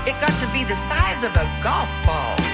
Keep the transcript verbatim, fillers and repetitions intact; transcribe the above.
It got to be the size of a golf ball.